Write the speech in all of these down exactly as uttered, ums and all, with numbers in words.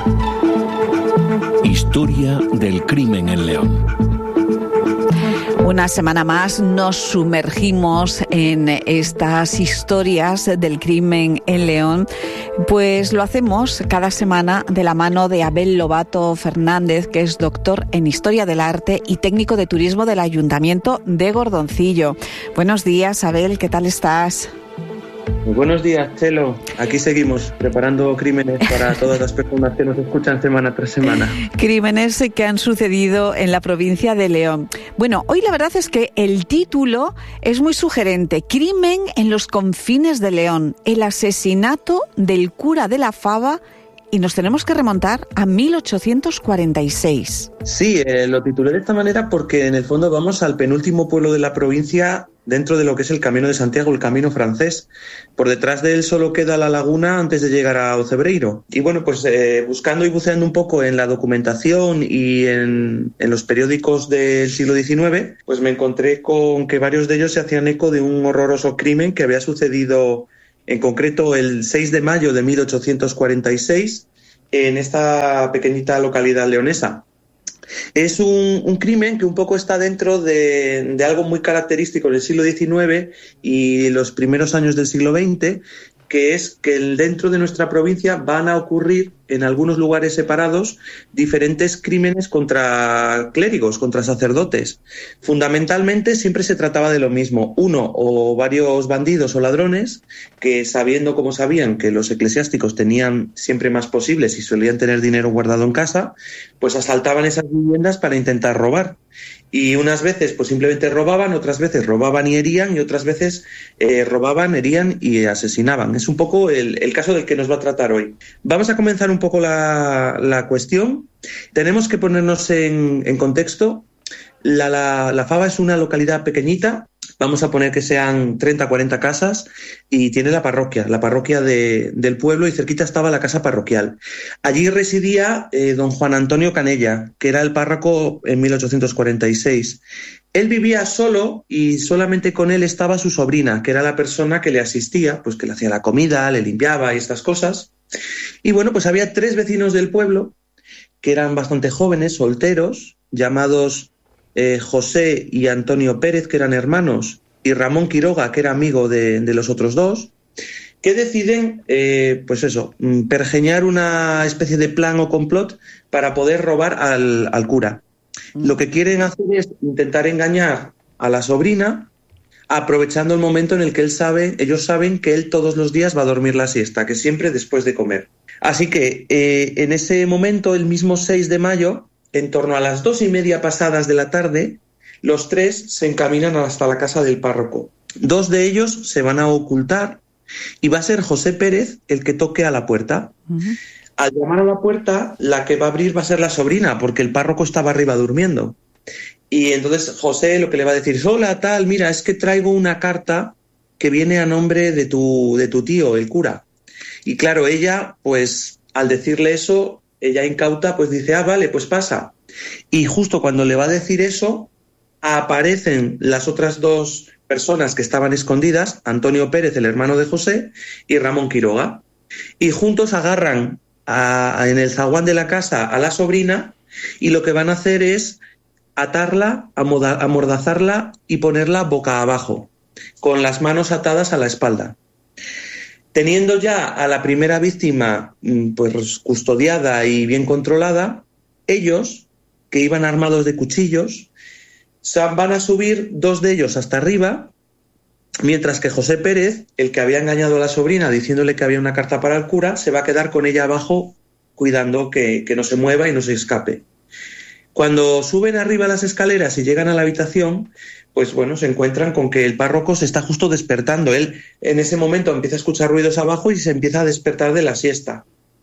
Historia del crimen en León. Una semana más nos sumergimos en estas historias del crimen en León, pues lo hacemos cada semana de la mano de Abel Lobato Fernández, que es doctor en Historia del Arte y técnico de turismo del Ayuntamiento de Gordoncillo. Buenos días, Abel, ¿qué tal estás? Muy buenos días, Chelo. Aquí seguimos preparando crímenes para todas las personas que nos escuchan semana tras semana. Crímenes que han sucedido en la provincia de León. Bueno, hoy la verdad es que el título es muy sugerente. Crimen en los confines de León. El asesinato del cura de la Fava. Y nos tenemos que remontar a mil ochocientos cuarenta y seis. Sí, eh, lo titulé de esta manera porque en el fondo vamos al penúltimo pueblo de la provincia dentro de lo que es el Camino de Santiago, el Camino francés. Por detrás de él solo queda la laguna antes de llegar a Ocebreiro. Y bueno, pues eh, buscando y buceando un poco en la documentación y en, en los periódicos del siglo diecinueve, pues me encontré con que varios de ellos se hacían eco de un horroroso crimen que había sucedido en concreto el seis de mayo de mil ochocientos cuarenta y seis, en esta pequeñita localidad leonesa. Es un, un crimen que un poco está dentro de, de algo muy característico del siglo diecinueve y los primeros años del siglo veinte, que es que dentro de nuestra provincia van a ocurrir en algunos lugares separados diferentes crímenes contra clérigos, contra sacerdotes. Fundamentalmente siempre se trataba de lo mismo, uno o varios bandidos o ladrones que, sabiendo como sabían que los eclesiásticos tenían siempre más posibles y solían tener dinero guardado en casa, pues asaltaban esas viviendas para intentar robar. Y unas veces pues simplemente robaban, otras veces robaban y herían, y otras veces eh, robaban, herían y asesinaban. Es un poco el, el caso del que nos va a tratar hoy. Vamos a comenzar un poco la, la cuestión. Tenemos que ponernos en, en contexto. La, la, la Fava es una localidad pequeñita. Vamos a poner que sean treinta, cuarenta casas, y tiene la parroquia, la parroquia de, del pueblo, y cerquita estaba la casa parroquial. Allí residía eh, don Juan Antonio Canella, que era el párroco en mil ochocientos cuarenta y seis. Él vivía solo y solamente con él estaba su sobrina, que era la persona que le asistía, pues que le hacía la comida, le limpiaba y estas cosas. Y bueno, pues había tres vecinos del pueblo que eran bastante jóvenes, solteros, llamados Eh, José y Antonio Pérez, que eran hermanos, y Ramón Quiroga, que era amigo de, de los otros dos, que deciden, eh, pues eso, pergeñar una especie de plan o complot para poder robar al, al cura. Lo que quieren hacer es intentar engañar a la sobrina, aprovechando el momento en el que él sabe, ellos saben que él todos los días va a dormir la siesta, que siempre después de comer. Así que eh, en ese momento, el mismo seis de mayo, en torno a las dos y media pasadas de la tarde, los tres se encaminan hasta la casa del párroco. Dos de ellos se van a ocultar y va a ser José Pérez el que toque a la puerta. Uh-huh. Al llamar a la puerta, la que va a abrir va a ser la sobrina, porque el párroco estaba arriba durmiendo. Y entonces José lo que le va a decir es: hola, tal, mira, es que traigo una carta que viene a nombre de tu, de tu tío, el cura. Y claro, ella, pues al decirle eso, ella incauta, pues dice: ah, vale, pues pasa. Y justo cuando le va a decir eso, aparecen las otras dos personas que estaban escondidas, Antonio Pérez, el hermano de José, y Ramón Quiroga. Y juntos agarran a, a, en el zaguán de la casa a la sobrina, y lo que van a hacer es atarla, amordazarla y ponerla boca abajo, con las manos atadas a la espalda. Teniendo ya a la primera víctima pues custodiada y bien controlada, ellos, que iban armados de cuchillos, van a subir dos de ellos hasta arriba, mientras que José Pérez, el que había engañado a la sobrina diciéndole que había una carta para el cura, se va a quedar con ella abajo cuidando que, que no se mueva y no se escape. Cuando suben arriba las escaleras y llegan a la habitación, pues bueno, se encuentran con que el párroco se está justo despertando. Él en ese momento empieza a escuchar ruidos abajo y se empieza a despertar de la siesta.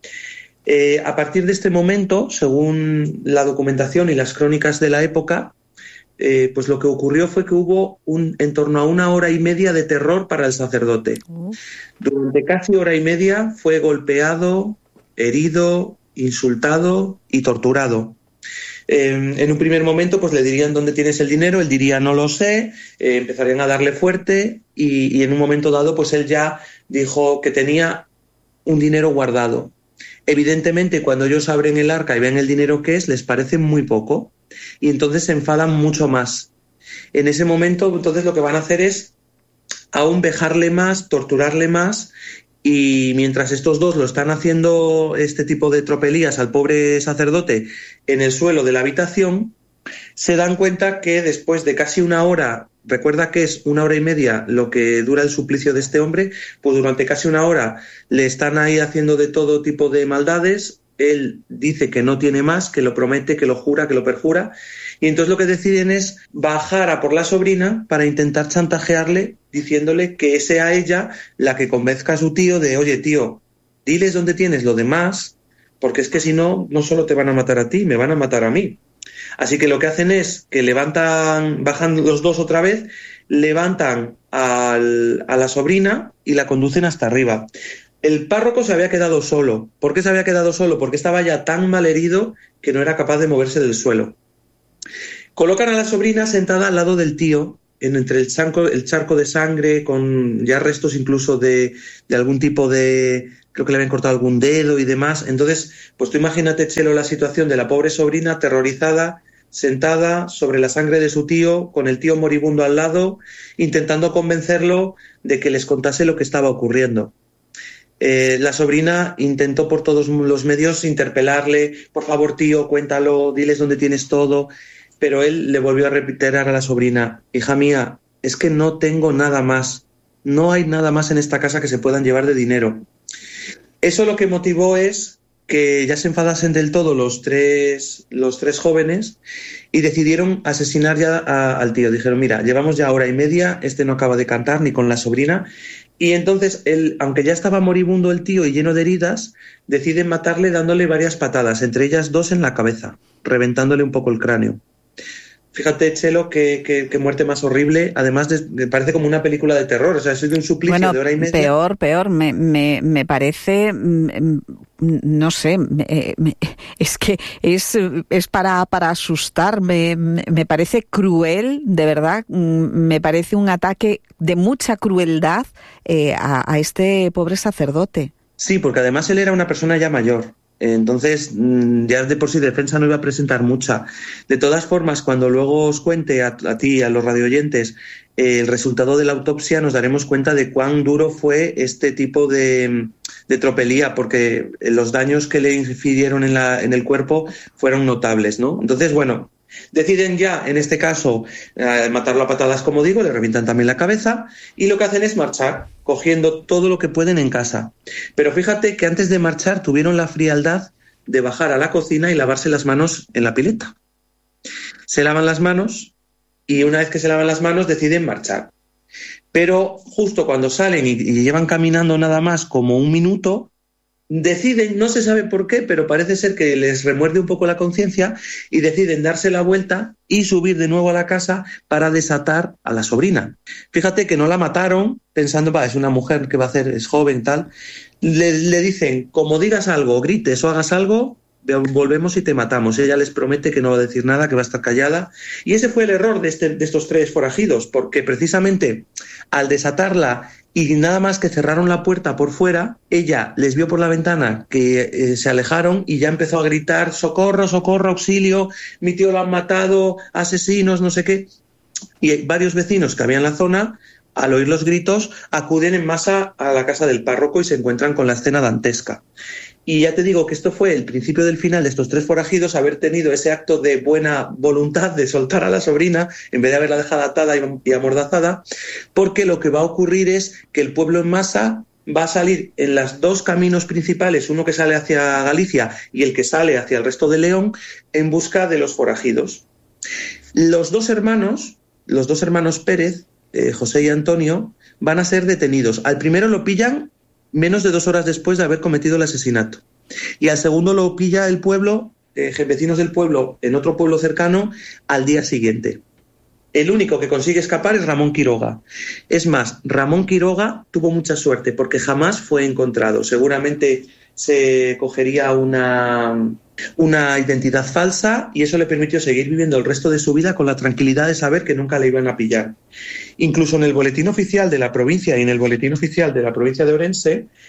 Eh, a partir de este momento, según la documentación y las crónicas de la época, eh, pues lo que ocurrió fue que hubo un, en torno a una hora y media de terror para el sacerdote. Durante casi hora y media fue golpeado, herido, insultado y torturado. Eh, en un primer momento pues le dirían ¿dónde tienes el dinero? Él diría no lo sé, eh, empezarían a darle fuerte y, y en un momento dado pues él ya dijo que tenía un dinero guardado. Evidentemente, cuando ellos abren el arca y ven el dinero que es, les parece muy poco y entonces se enfadan mucho más. En ese momento, entonces, lo que van a hacer es aún vejarle más, torturarle más, y mientras estos dos lo están haciendo este tipo de tropelías al pobre sacerdote en el suelo de la habitación, se dan cuenta que después de casi una hora, recuerda que es una hora y media lo que dura el suplicio de este hombre, pues durante casi una hora le están ahí haciendo de todo tipo de maldades. Él dice que no tiene más, que lo promete, que lo jura, que lo perjura, y entonces lo que deciden es bajar a por la sobrina para intentar chantajearle, diciéndole que sea ella la que convenzca a su tío de, oye tío, diles dónde tienes lo demás, porque es que si no, no solo te van a matar a ti, me van a matar a mí. Así que lo que hacen es que levantan, bajan los dos otra vez, levantan al, a la sobrina y la conducen hasta arriba. El párroco se había quedado solo. ¿Por qué se había quedado solo? Porque estaba ya tan mal herido que no era capaz de moverse del suelo. Colocan a la sobrina sentada al lado del tío, en, entre el charco, el charco de sangre, con ya restos incluso de, de algún tipo de... creo que le habían cortado algún dedo y demás. Entonces, pues tú imagínate, Chelo, la situación de la pobre sobrina aterrorizada, sentada sobre la sangre de su tío, con el tío moribundo al lado, intentando convencerlo de que les contase lo que estaba ocurriendo. Eh, la sobrina intentó por todos los medios interpelarle, por favor tío, cuéntalo, diles dónde tienes todo, pero él le volvió a reiterar a la sobrina, hija mía, es que no tengo nada más, no hay nada más en esta casa que se puedan llevar de dinero. Eso lo que motivó es que ya se enfadasen del todo los tres, los tres jóvenes y decidieron asesinar ya a, al tío. Dijeron, mira, llevamos ya hora y media, este no acaba de cantar ni con la sobrina. Y entonces, él, aunque ya estaba moribundo el tío y lleno de heridas, deciden matarle dándole varias patadas, entre ellas dos en la cabeza, reventándole un poco el cráneo. Fíjate, Chelo, qué, qué, qué muerte más horrible. Además, de, me parece como una película de terror. O sea, soy de un suplicio bueno, de hora y media. Peor, peor. Me, me, me parece, no sé, me, me, es que es, es para, para asustar. Me, me parece cruel, de verdad. Me parece un ataque de mucha crueldad eh, a, a este pobre sacerdote. Sí, porque además él era una persona ya mayor. Entonces, ya de por sí defensa no iba a presentar mucha. De todas formas, cuando luego os cuente a, a ti, a los radioyentes, eh, el resultado de la autopsia, nos daremos cuenta de cuán duro fue este tipo de, de tropelía, porque los daños que le infirieron en, la, en el cuerpo fueron notables, ¿no? Entonces, bueno, deciden ya, en este caso, eh, matarlo a patadas, como digo, le revientan también la cabeza, y lo que hacen es marchar, cogiendo todo lo que pueden en casa. Pero fíjate que antes de marchar tuvieron la frialdad de bajar a la cocina y lavarse las manos en la pileta. Se lavan las manos y una vez que se lavan las manos deciden marchar. Pero justo cuando salen y, y llevan caminando nada más como un minuto, deciden, no se sabe por qué, pero parece ser que les remuerde un poco la conciencia y deciden darse la vuelta y subir de nuevo a la casa para desatar a la sobrina. Fíjate que no la mataron pensando, va, es una mujer que va a hacer, es joven, tal. Le, le dicen, como digas algo, grites o hagas algo, volvemos y te matamos. Ella les promete que no va a decir nada, que va a estar callada. Y ese fue el error de, este, de estos tres forajidos, porque precisamente al desatarla y nada más que cerraron la puerta por fuera, ella les vio por la ventana que eh, se alejaron y ya empezó a gritar, socorro, socorro, auxilio, mi tío lo han matado, asesinos, no sé qué. Y varios vecinos que había en la zona, al oír los gritos, acuden en masa a la casa del párroco y se encuentran con la escena dantesca. Y ya te digo que esto fue el principio del final de estos tres forajidos, haber tenido ese acto de buena voluntad de soltar a la sobrina en vez de haberla dejado atada y amordazada, porque lo que va a ocurrir es que el pueblo en masa va a salir en los dos caminos principales, uno que sale hacia Galicia y el que sale hacia el resto de León, en busca de los forajidos. Los dos hermanos, los dos hermanos Pérez, eh, José y Antonio, van a ser detenidos. Al primero lo pillan menos de dos horas después de haber cometido el asesinato. Y al segundo lo pilla el pueblo, eh, vecinos del pueblo, en otro pueblo cercano, al día siguiente. El único que consigue escapar es Ramón Quiroga. Es más, Ramón Quiroga tuvo mucha suerte porque jamás fue encontrado. Seguramente se cogería una, una identidad falsa y eso le permitió seguir viviendo el resto de su vida con la tranquilidad de saber que nunca le iban a pillar. Incluso en el boletín oficial de la provincia y en el boletín oficial de la provincia de Orense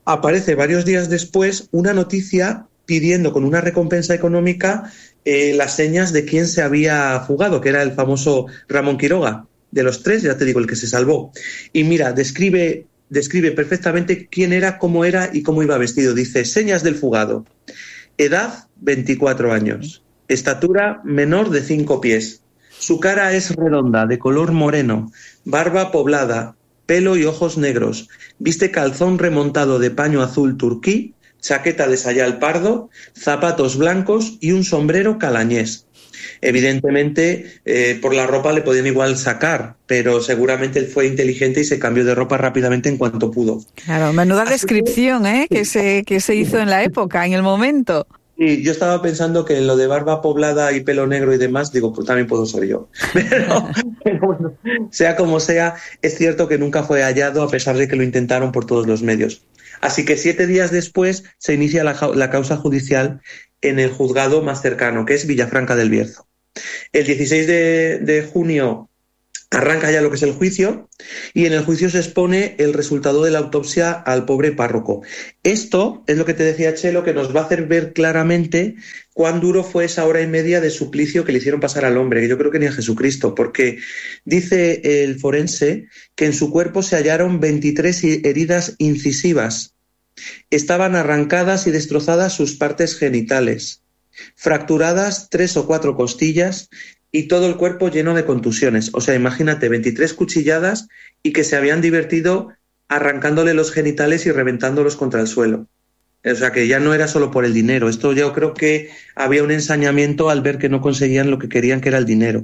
aparece varios días después una noticia pidiendo con una recompensa económica eh, las señas de quién se había fugado, que era el famoso Ramón Quiroga. De los tres, ya te digo, el que se salvó. Y mira, describe, describe perfectamente quién era, cómo era y cómo iba vestido. Dice, señas del fugado. Edad, veinticuatro años. Estatura, menor de cinco pies. Su cara es redonda, de color moreno. Barba poblada, pelo y ojos negros. Viste calzón remontado de paño azul turquí, chaqueta de sayal pardo, zapatos blancos y un sombrero calañés. Evidentemente, eh, por la ropa le podían igual sacar, pero seguramente él fue inteligente y se cambió de ropa rápidamente en cuanto pudo. Claro, menuda Así descripción que, ¿eh? que, se, que se hizo en la época, en el momento. Sí, yo estaba pensando que en lo de barba poblada y pelo negro y demás, digo, pues también puedo ser yo. Pero, pero bueno, sea como sea, es cierto que nunca fue hallado a pesar de que lo intentaron por todos los medios. Así que siete días después se inicia la, la causa judicial en el juzgado más cercano, que es Villafranca del Bierzo. El dieciséis de, de junio arranca ya lo que es el juicio y en el juicio se expone el resultado de la autopsia al pobre párroco. Esto es lo que te decía Chelo, que nos va a hacer ver claramente cuán duro fue esa hora y media de suplicio que le hicieron pasar al hombre, que yo creo que ni a Jesucristo, porque dice el forense que en su cuerpo se hallaron veintitrés heridas incisivas. Estaban arrancadas y destrozadas sus partes genitales, fracturadas tres o cuatro costillas y todo el cuerpo lleno de contusiones. O sea, imagínate, veintitrés cuchilladas y que se habían divertido arrancándole los genitales y reventándolos contra el suelo. O sea, que ya no era solo por el dinero. Esto yo creo que había un ensañamiento al ver que no conseguían lo que querían, que era el dinero.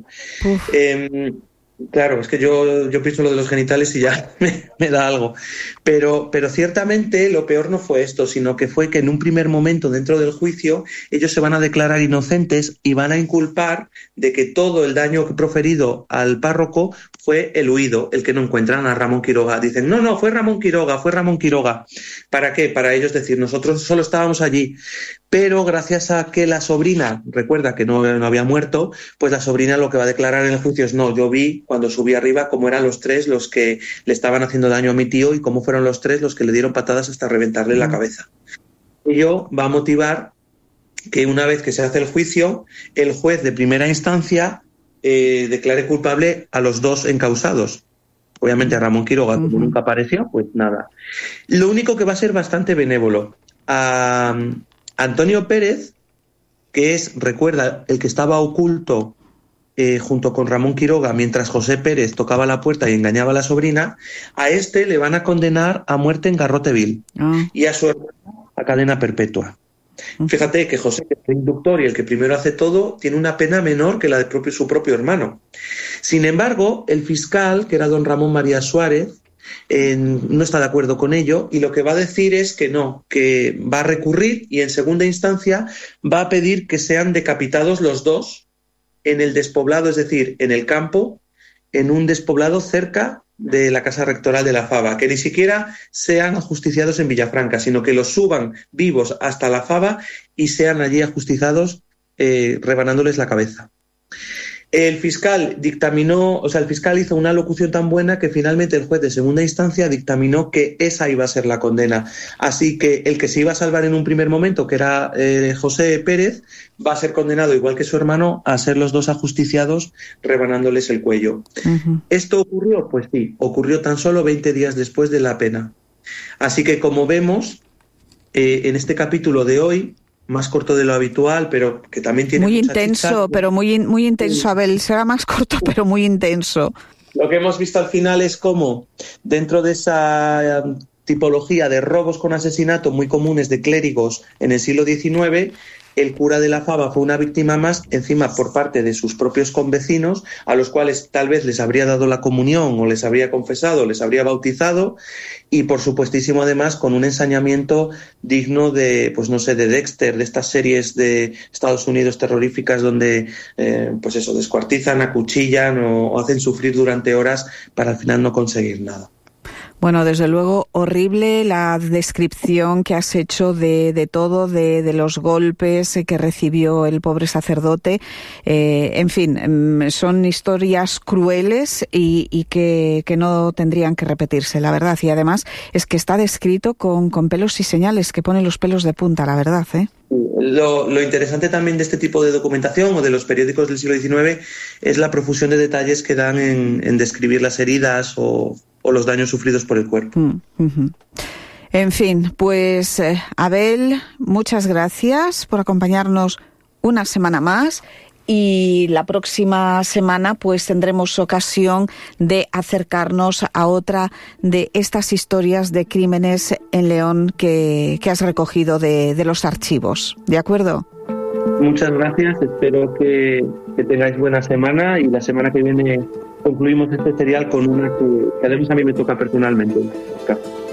Eh, Claro, es que yo, yo pienso lo de los genitales y ya me, me da algo. Pero, pero ciertamente lo peor no fue esto, sino que fue que en un primer momento dentro del juicio ellos se van a declarar inocentes y van a inculpar de que todo el daño proferido al párroco fue el huido, el que no encuentran a Ramón Quiroga. Dicen, no, no, fue Ramón Quiroga, fue Ramón Quiroga. ¿Para qué? Para ellos decir, nosotros solo estábamos allí. Pero gracias a que la sobrina, recuerda que no, no había muerto, pues la sobrina lo que va a declarar en el juicio es, no, yo vi cuando subí arriba cómo eran los tres los que le estaban haciendo daño a mi tío y cómo fueron los tres los que le dieron patadas hasta reventarle la cabeza. Ello va a motivar que una vez que se hace el juicio, el juez de primera instancia eh, declare culpable a los dos encausados. Obviamente a Ramón Quiroga, como nunca apareció, pues nada. Lo único que va a ser bastante benévolo. A Antonio Pérez, que es, recuerda, el que estaba oculto eh, junto con Ramón Quiroga mientras José Pérez tocaba la puerta y engañaba a la sobrina, a este le van a condenar a muerte en garrote vil oh. y a su hermano a cadena perpetua. Uh-huh. Fíjate que José, que es el inductor y el que primero hace todo, tiene una pena menor que la de propio, su propio hermano. Sin embargo, el fiscal, que era don Ramón María Suárez, Eh, no está de acuerdo con ello y lo que va a decir es que no, que va a recurrir y en segunda instancia va a pedir que sean decapitados los dos en el despoblado, es decir, en el campo, en un despoblado cerca de la casa rectoral de la Fava, que ni siquiera sean ajusticiados en Villafranca, sino que los suban vivos hasta la Fava y sean allí ajusticiados eh, rebanándoles la cabeza. El fiscal dictaminó, o sea, el fiscal hizo una locución tan buena que finalmente el juez de segunda instancia dictaminó que esa iba a ser la condena. Así que el que se iba a salvar en un primer momento, que era eh, José Pérez, va a ser condenado, igual que su hermano, a ser los dos ajusticiados rebanándoles el cuello. Uh-huh. ¿Esto ocurrió? Pues sí, ocurrió tan solo veinte días después de la pena. Así que, como vemos, eh, en este capítulo de hoy, más corto de lo habitual, pero que también tiene muy mucha intenso, chicha. pero muy muy intenso, Abel. Será más corto, pero muy intenso. Lo que hemos visto al final es cómo, dentro de esa um, tipología de robos con asesinato muy comunes de clérigos en el siglo diecinueve, el cura de la Fava fue una víctima más, encima por parte de sus propios convecinos, a los cuales tal vez les habría dado la comunión o les habría confesado, les habría bautizado, y por supuestísimo además con un ensañamiento digno de, pues no sé, de Dexter, de estas series de Estados Unidos terroríficas donde, eh, pues eso, descuartizan, acuchillan o, o hacen sufrir durante horas para al final no conseguir nada. Bueno, desde luego, horrible la descripción que has hecho de, de todo, de, de los golpes que recibió el pobre sacerdote. Eh, en fin, son historias crueles y, y que, que no tendrían que repetirse, la verdad. Y además es que está descrito con, con pelos y señales, que pone los pelos de punta, la verdad, ¿eh? Lo, lo interesante también de este tipo de documentación o de los periódicos del siglo diecinueve es la profusión de detalles que dan en, en describir las heridas o, o los daños sufridos por el cuerpo. Mm, uh-huh. En fin, pues eh, Abel, muchas gracias por acompañarnos una semana más. Y la próxima semana pues tendremos ocasión de acercarnos a otra de estas historias de crímenes en León que, que has recogido de, de los archivos. ¿De acuerdo? Muchas gracias, espero que, que tengáis buena semana y la semana que viene concluimos este serial con una que, que además a mí me toca personalmente.